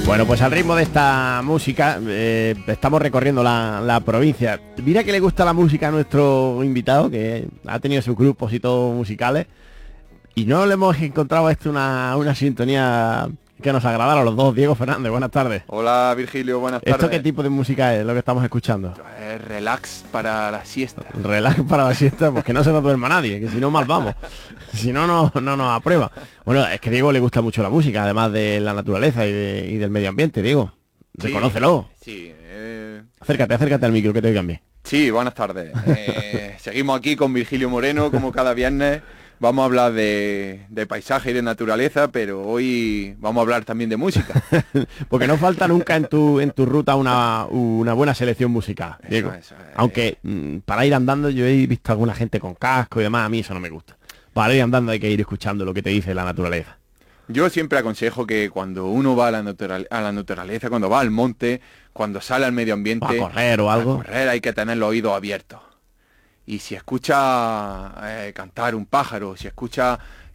Bueno, pues al ritmo de esta música estamos recorriendo la provincia. Mira que le gusta la música a nuestro invitado, que ha tenido sus grupos y todo musicales, y no le hemos encontrado una sintonía que nos agradara a los dos. Diego Fernández, buenas tardes. Hola Virgilio, buenas tardes. ¿Esto qué tipo de música es lo que estamos escuchando? Relax para la siesta. Relax para la siesta, pues que no se nos duerma nadie, que si no mal vamos. Si no, no nos aprueba. Bueno, es que a Diego le gusta mucho la música, además de la naturaleza y del medio ambiente, Diego. Reconócelo. Sí. Acércate al micro, que te oigan bien. Sí, buenas tardes. Seguimos aquí con Virgilio Moreno, como cada viernes. Vamos a hablar de paisaje y de naturaleza, pero hoy vamos a hablar también de música. Porque no falta nunca en tu ruta una buena selección musical, Diego. Eso. Aunque para ir andando yo he visto a alguna gente con casco y demás, a mí eso no me gusta. Para ir andando hay que ir escuchando lo que te dice la naturaleza. Yo siempre aconsejo que cuando uno va a la naturaleza, cuando va al monte, cuando sale al medio ambiente... A correr o algo. A correr hay que tener los oídos abiertos. Y si escucha cantar un pájaro, si escucha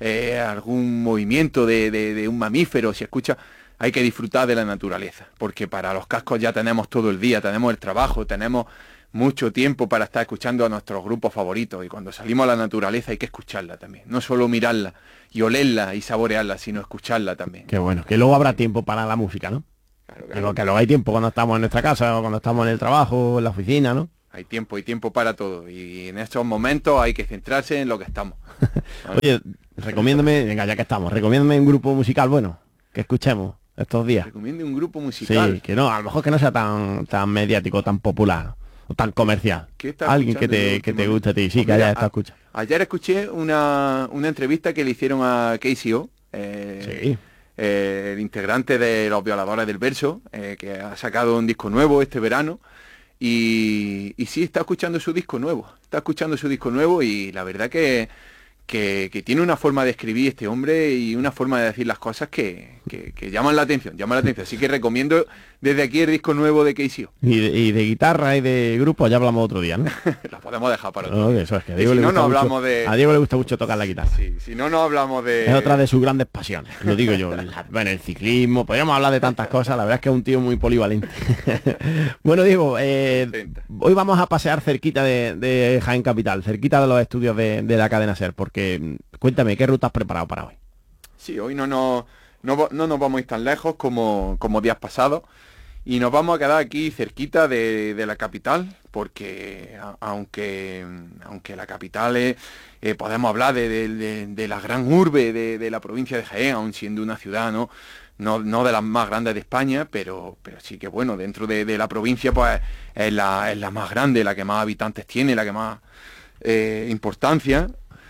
algún movimiento de un mamífero, si escucha... Hay que disfrutar de la naturaleza, porque para los cascos ya tenemos todo el día, tenemos el trabajo, tenemos mucho tiempo para estar escuchando a nuestros grupos favoritos, y cuando salimos a la naturaleza hay que escucharla también, no solo mirarla y olerla y saborearla, sino escucharla también. Qué bueno, que luego habrá tiempo para la música, ¿no? Claro. Digo, que luego hay tiempo cuando estamos en nuestra casa o cuando estamos en el trabajo, en la oficina, ¿no? Hay tiempo para todo, y en estos momentos hay que centrarse en lo que estamos. ¿Vale? Oye, venga, ya que estamos, recomiéndame un grupo musical bueno, que escuchemos estos días. Recomiende un grupo musical. Sí, que no, a lo mejor que no sea tan mediático, tan popular o tan comercial. Alguien que te guste a ti, sí, que haya estado escuchando. Ayer escuché una entrevista que le hicieron a KCO, Sí. El integrante de Los Violadores del Verso, que ha sacado un disco nuevo este verano, y sí, está escuchando su disco nuevo, y la verdad que tiene una forma de escribir este hombre y una forma de decir las cosas que llaman la atención. Así que recomiendo desde aquí el disco nuevo de KCO. Y de guitarra y de grupo ya hablamos otro día, ¿no? Las podemos dejar para otro. No, eso es que a Diego, Si le no, gusta no mucho, hablamos de... a Diego le gusta mucho tocar la guitarra. Sí, si no hablamos de... Es otra de sus grandes pasiones, lo digo yo. Bueno, el ciclismo, podríamos hablar de tantas cosas, la verdad es que es un tío muy polivalente. Bueno, Diego, hoy vamos a pasear cerquita de Jaén Capital, cerquita de los estudios de la cadena SER, porque cuéntame, ¿qué ruta has preparado para hoy? Sí, hoy no nos vamos a ir tan lejos como días pasados, y nos vamos a quedar aquí cerquita de la capital, porque aunque la capital es, podemos hablar de la gran urbe de la provincia de Jaén, aun siendo una ciudad no de las más grandes de España, pero sí que bueno, dentro de la provincia pues es la más grande, la que más habitantes tiene, la que más importancia.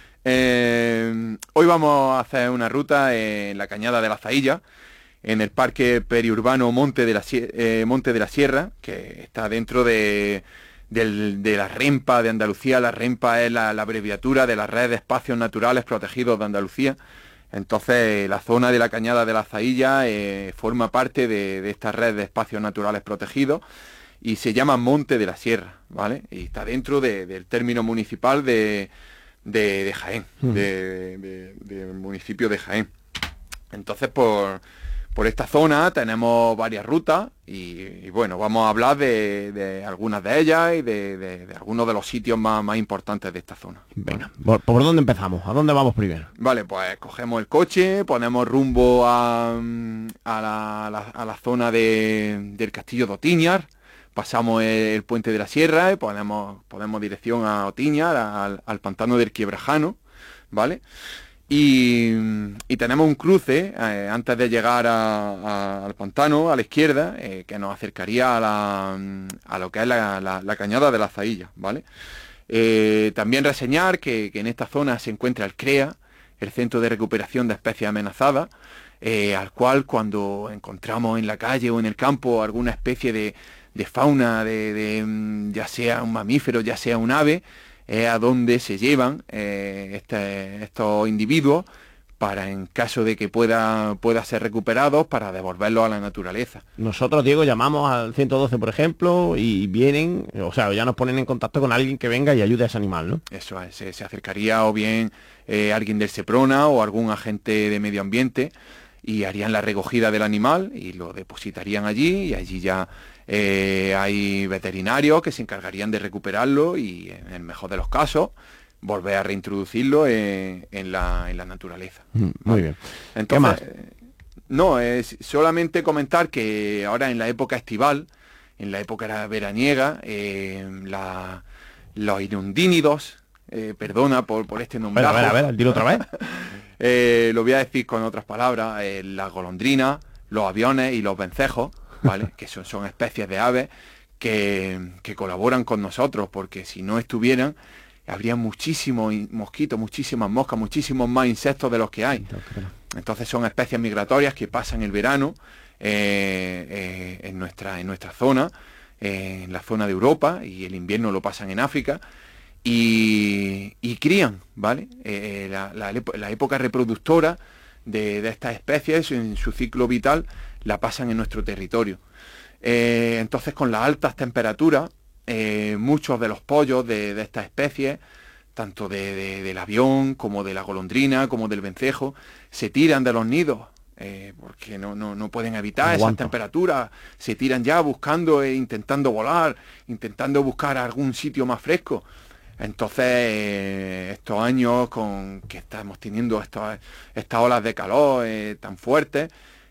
Hoy vamos a hacer una ruta en la Cañada de la Zailla, en el Parque Periurbano Monte de la Sierra, que está dentro de la REMPA de Andalucía. La REMPA es la abreviatura de la Red de Espacios Naturales Protegidos de Andalucía. Entonces la zona de la Cañada de la Zailla forma parte de esta red de espacios naturales protegidos y se llama Monte de la Sierra, ¿vale? Y está dentro del término municipal de Jaén, del municipio de Jaén. Entonces por esta zona tenemos varias rutas y bueno, vamos a hablar de algunas de ellas y de algunos de los sitios más importantes de esta zona. Venga, ¿por dónde empezamos? ¿A dónde vamos primero? Vale, pues cogemos el coche, ponemos rumbo a la zona del Castillo de Otíñar, pasamos el Puente de la Sierra y ponemos dirección a Otíñar, al Pantano del Quiebrajano, ¿vale? Y tenemos un cruce antes de llegar al pantano, a la izquierda, que nos acercaría a lo que es la Cañada de la Zailla, ¿vale? También reseñar que en esta zona se encuentra el CREA, el Centro de Recuperación de Especies Amenazadas, al cual cuando encontramos en la calle o en el campo alguna especie de fauna, ya sea un mamífero, ya sea un ave, es a donde se llevan estos individuos para, en caso de que pueda ser recuperados, para devolverlos a la naturaleza. Nosotros, Diego, llamamos al 112, por ejemplo, y vienen, o sea, ya nos ponen en contacto con alguien que venga y ayude a ese animal, ¿no? Eso es, se acercaría o bien alguien del Seprona o algún agente de medio ambiente, y harían la recogida del animal y lo depositarían allí, y allí ya hay veterinarios que se encargarían de recuperarlo y, en el mejor de los casos, volver a reintroducirlo en la naturaleza. Muy bien. Entonces, ¿qué más? No, es solamente comentar que ahora en la época estival, en la época veraniega, los inundínidos, perdona por este nombre. A ver, dilo otra vez. Lo voy a decir con otras palabras, las golondrinas, los aviones y los vencejos, ¿vale? Que son especies de aves que colaboran con nosotros, porque si no estuvieran, habría muchísimos mosquitos, muchísimas moscas, muchísimos más insectos de los que hay. Entonces son especies migratorias que pasan el verano en nuestra zona, en la zona de Europa, y el invierno lo pasan en África, y crían, ¿vale? La época reproductora de estas especies, en su ciclo vital, la pasan en nuestro territorio. Entonces, con las altas temperaturas, muchos de los pollos de estas especies, tanto del avión como de la golondrina, como del vencejo, se tiran de los nidos, porque no pueden evitar esas temperaturas, se tiran ya buscando intentando volar, intentando buscar algún sitio más fresco. Entonces, estos años que estamos teniendo estas olas de calor tan fuertes,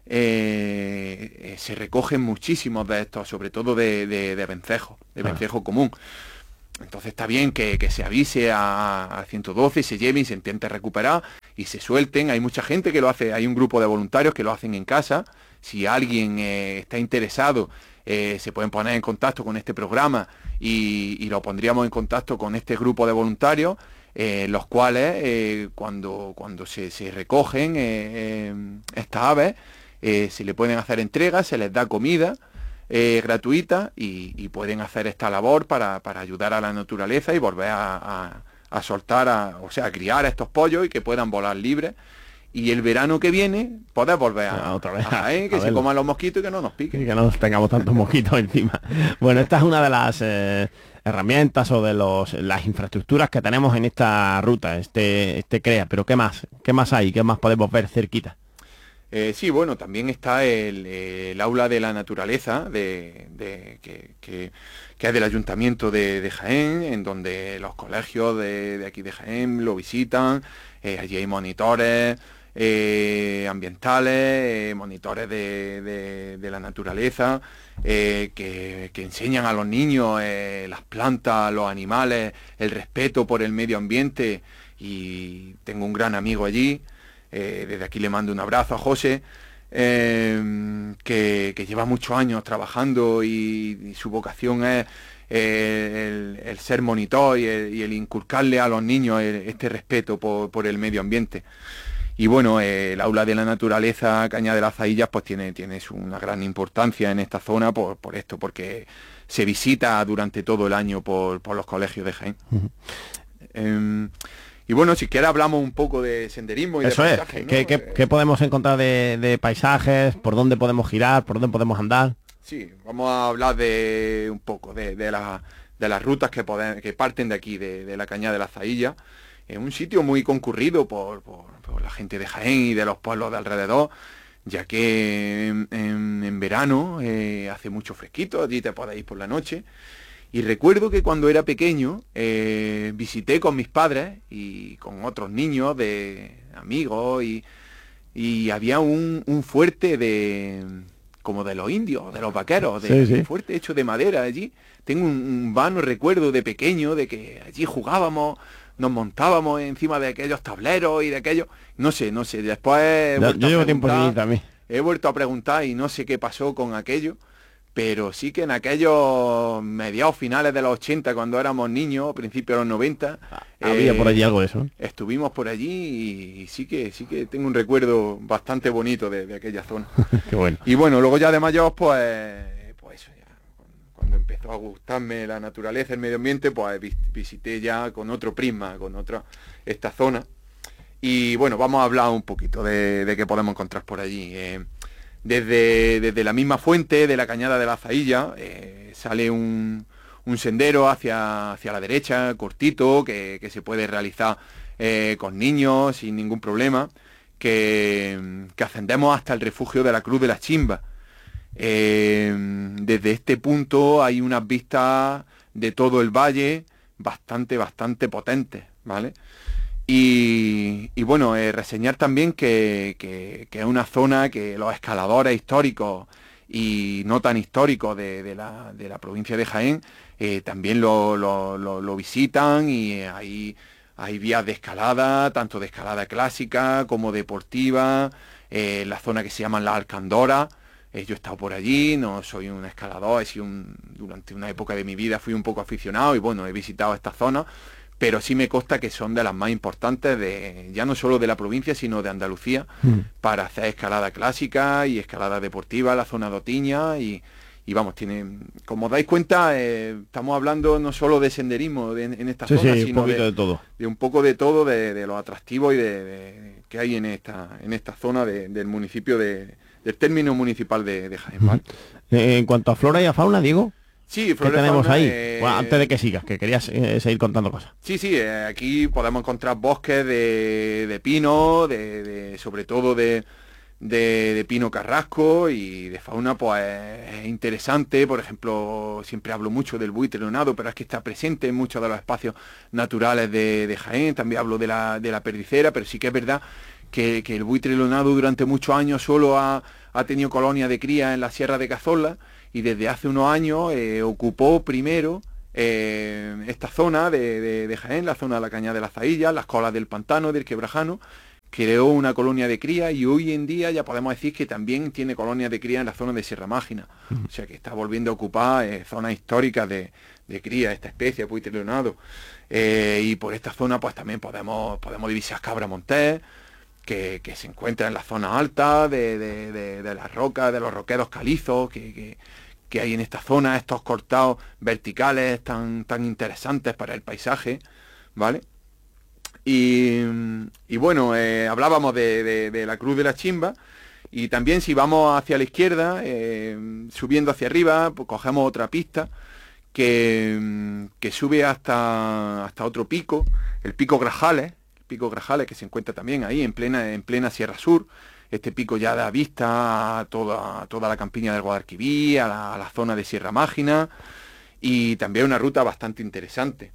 se recogen muchísimos de estos, sobre todo de vencejo común. Entonces está bien que se avise a 112, se lleven, se intente recuperar y se suelten. Hay mucha gente que lo hace, hay un grupo de voluntarios que lo hacen en casa. Si alguien está interesado, se pueden poner en contacto con este programa y lo pondríamos en contacto con este grupo de voluntarios, los cuales cuando se recogen estas aves, se le pueden hacer entregas, se les da comida gratuita y pueden hacer esta labor para ayudar a la naturaleza y volver a soltar, o sea, a criar a estos pollos y que puedan volar libres. Y el verano que viene, poder volver otra vez que se coman los mosquitos y que no nos piquen. Y que no tengamos tantos mosquitos encima. Bueno, esta es una de las herramientas o de las infraestructuras que tenemos en esta ruta, este CREA. Pero ¿qué más? ¿Qué más hay? ¿Qué más podemos ver cerquita? Sí, bueno, también está el aula de la naturaleza, que es del Ayuntamiento de Jaén, en donde los colegios de aquí de Jaén lo visitan. Allí hay monitores ambientales, monitores de la naturaleza, que enseñan a los niños las plantas, los animales, el respeto por el medio ambiente. Y tengo un gran amigo allí, desde aquí le mando un abrazo a José, que lleva muchos años trabajando y su vocación es el ser monitor y el inculcarle a los niños este respeto por el medio ambiente. Y bueno, el aula de la naturaleza Cañada de las Zahillas pues tiene una gran importancia en esta zona por esto, porque se visita durante todo el año por los colegios de Jaén. Y bueno, si quieres hablamos un poco de senderismo y eso de paisajes, ¿no? ¿no? ¿Qué podemos encontrar de paisajes? ¿Por dónde podemos girar? ¿Por dónde podemos andar? Sí, vamos a hablar un poco de las rutas que parten de aquí, de la Cañada de las Zahillas. Es un sitio muy concurrido por la gente de Jaén y de los pueblos de alrededor, ya que en verano hace mucho fresquito, allí te podéis ir por la noche. Y recuerdo que cuando era pequeño visité con mis padres y con otros niños de amigos y había un fuerte como de los indios, de los vaqueros, un fuerte hecho de madera allí. Tengo un vano recuerdo de pequeño de que allí jugábamos, nos montábamos encima de aquellos tableros y de aquellos, no sé, después yo llevo tiempo sin ir también. He vuelto a preguntar y no sé qué pasó con aquello. Pero sí que en aquellos mediados finales de los 80, cuando éramos niños, principios de los 90... había por allí algo de eso. Estuvimos por allí y sí que tengo un recuerdo bastante bonito de aquella zona. Qué bueno. Y bueno, luego ya de mayor, pues eso ya, cuando empezó a gustarme la naturaleza, el medio ambiente, pues visité ya con otro prisma, esta zona. Y bueno, vamos a hablar un poquito de qué podemos encontrar por allí. Desde la misma fuente de la Cañada de la Zahilla sale un sendero hacia la derecha, cortito, que se puede realizar con niños sin ningún problema, que ascendemos hasta el refugio de la Cruz de la Chimba. Desde este punto hay unas vistas de todo el valle bastante potentes, ¿vale? Y bueno, reseñar también que es una zona que los escaladores históricos y no tan históricos de la provincia de Jaén también lo visitan, y hay vías de escalada, tanto de escalada clásica como deportiva, la zona que se llaman las Alcandoras. Yo he estado por allí, no soy un escalador, durante una época de mi vida fui un poco aficionado y bueno, he visitado esta zona, pero sí me consta que son de las más importantes, ya no solo de la provincia, sino de Andalucía, para hacer escalada clásica y escalada deportiva, la zona de Otiña, y vamos, como os dais cuenta, estamos hablando no solo de senderismo en esta zona, sino de todo. De un poco de todo, de lo atractivo y que hay en esta zona del municipio, del término municipal de Jaén, ¿vale? En cuanto a flora y a fauna, Diego, sí, ¿qué tenemos ahí? Bueno, antes de que sigas, que querías seguir contando cosas. Sí, aquí podemos encontrar bosques de pino, sobre todo de pino carrasco, y de fauna pues es interesante. Por ejemplo, siempre hablo mucho del buitre leonado, pero es que está presente en muchos de los espacios naturales de Jaén. También hablo de la perdicera, pero sí que es verdad que el buitre leonado durante muchos años solo ha tenido colonia de cría en la Sierra de Cazorla, y desde hace unos años ocupó primero esta zona de Jaén, la zona de la Cañada de la Zailla, las colas del pantano, del Quebrajano. Creó una colonia de cría, y hoy en día ya podemos decir que también tiene colonias de cría en la zona de Sierra Mágina. O sea que está volviendo a ocupar zonas históricas de cría esta especie, buitre leonado. Y por esta zona pues también podemos divisar cabra montés, que se encuentra en la zona alta de las rocas, de los roquedos calizos que hay en esta zona, estos cortados verticales tan interesantes para el paisaje, ¿vale? Y bueno, hablábamos de la Cruz de la Chimba, y también si vamos hacia la izquierda, subiendo hacia arriba, pues cogemos otra pista que sube hasta otro pico, el pico Grajales, que se encuentra también ahí en plena Sierra Sur. Este pico ya da vista a toda la campiña del Guadalquivir, a la zona de Sierra Mágina, y también una ruta bastante interesante.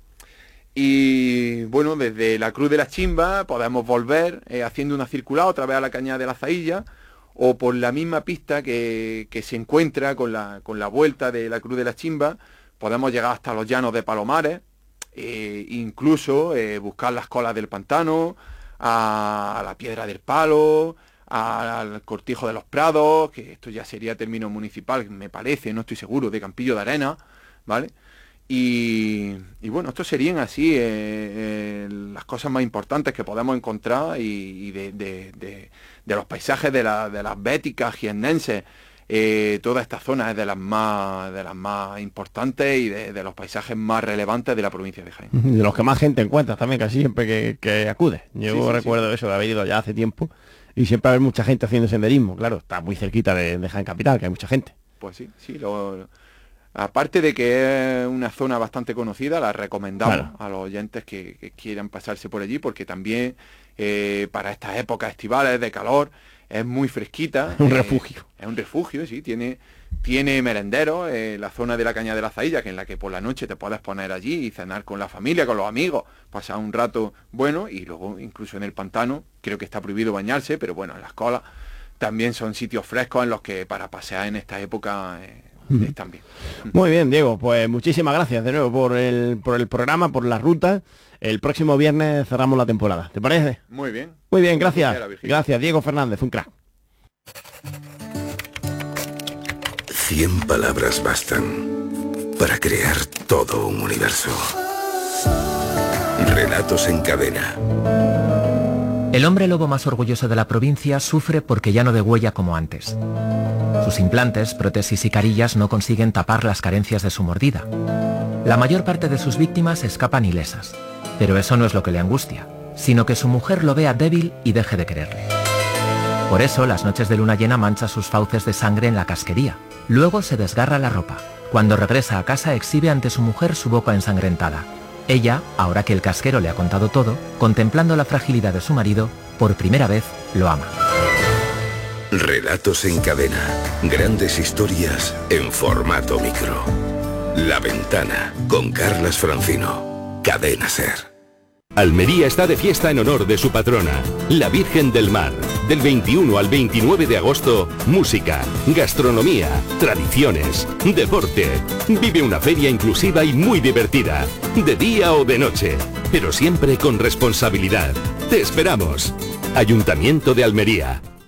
Y bueno, desde la Cruz de la Chimba podemos volver haciendo una circular otra vez a la Cañada de la Zailla, o por la misma pista que se encuentra con la vuelta de la Cruz de la Chimba, podemos llegar hasta los llanos de Palomares, incluso buscar las colas del pantano, a la Piedra del Palo, al Cortijo de los Prados, que esto ya sería término municipal, me parece, no estoy seguro, de Campillo de Arena, ¿vale? Y bueno, estos serían así las cosas más importantes que podemos encontrar, y de los paisajes de las béticas jiennenses. Toda esta zona es de las más importantes y de los paisajes más relevantes de la provincia de Jaén. De los que más gente encuentra también, casi siempre que acude. Yo recuerdo eso de haber ido ya hace tiempo, y siempre haber mucha gente haciendo senderismo. Claro, está muy cerquita de Jaén Capital, que hay mucha gente. Pues sí. Aparte de que es una zona bastante conocida, la recomendamos a los oyentes que quieran pasarse por allí, porque también para estas épocas estivales de calor es muy fresquita. Un refugio. Es un refugio, sí, tiene merenderos, la zona de la Cañada de la Zailla, que en la que por la noche te puedes poner allí y cenar con la familia, con los amigos, pasar un rato bueno, y luego incluso en el pantano, creo que está prohibido bañarse, pero bueno, en las colas también son sitios frescos en los que para pasear en esta época están bien. Muy bien, Diego, pues muchísimas gracias de nuevo por el programa, por la ruta. El próximo viernes cerramos la temporada, ¿te parece? Muy bien. Muy bien, gracias. Gracias, Diego Fernández, un crack. 100 palabras bastan para crear todo un universo. Relatos en cadena. El hombre lobo más orgulloso de la provincia sufre porque ya no degüella como antes. Sus implantes, prótesis y carillas no consiguen tapar las carencias de su mordida. La mayor parte de sus víctimas escapan ilesas. Pero eso no es lo que le angustia, sino que su mujer lo vea débil y deje de quererle. Por eso, las noches de luna llena mancha sus fauces de sangre en la casquería. Luego se desgarra la ropa. Cuando regresa a casa exhibe ante su mujer su boca ensangrentada. Ella, ahora que el casquero le ha contado todo, contemplando la fragilidad de su marido, por primera vez lo ama. Relatos en cadena. Grandes historias en formato micro. La Ventana, con Carlas Francino. Cadena SER. Almería está de fiesta en honor de su patrona, la Virgen del Mar. Del 21 al 29 de agosto, música, gastronomía, tradiciones, deporte. Vive una feria inclusiva y muy divertida, de día o de noche, pero siempre con responsabilidad. Te esperamos. Ayuntamiento de Almería.